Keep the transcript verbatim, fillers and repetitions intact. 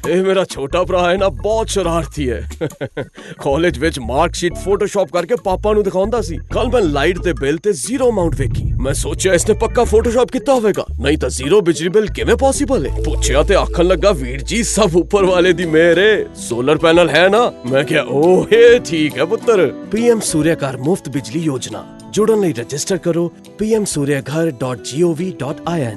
ਇਹ ਮੇਰਾ ਛੋਟਾ ਭਰਾ ਹੈ ਨਾ, ਬਹੁਤ ਸ਼ਰਾਰਤੀ ਹੈ। ਕਾਲਜ ਵਿੱਚ ਮਾਰਕਸ਼ੀਟ ਫੋਟੋਸ਼ਾਪ ਕਰਕੇ ਪਾਪਾ ਨੂੰ ਦਿਖਾਉਂਦਾ ਸੀ। ਕੱਲ ਮੈਂ ਲਾਈਟ ਦੇ ਬਿੱਲ ਤੇ ਜ਼ੀਰੋ ਅਮਾਉਂਟ ਵੇਖੀ। ਮੈਂ ਸੋਚਿਆ ਇਸਨੇ ਪੱਕਾ ਫੋਟੋਸ਼ਾਪ ਕੀਤਾ ਹੋਵੇਗਾ, ਨਹੀਂ ਤਾਂ ਜ਼ੀਰੋ ਬਿਜਲੀ ਬਿੱਲ ਕਿਵੇਂ ਪੋਸੀਬਲ ਹੈ। ਪੁੱਛਿਆ ਤੇ ਆਖਣ ਲੱਗਾ, ਵੀਰ ਜੀ ਸਭ ਉੱਪਰ ਵਾਲੇ ਦੀ ਮਿਹਰ ਹੈ, ਸੋਲਰ ਪੈਨਲ ਹੈ ਨਾ। ਮੈਂ ਕਿਹਾ ਓਹ ਇਹ ਠੀਕ ਹੈ ਪੁੱਤਰ। ਪੀਐਮ ਸੂਰਿਆ ਘਰ ਮੁਫਤ ਬਿਜਲੀ ਯੋਜਨਾ। ਜੁੜਨ ਲਈ ਰਜਿਸਟਰ ਕਰੋ ਪੀ ਐਮ ਸੂਰਿਆ ਘਰ ਡਾਟ ਜੀ ਓ ਵੀ ਡਾਟ ਆਈ ਐਨ।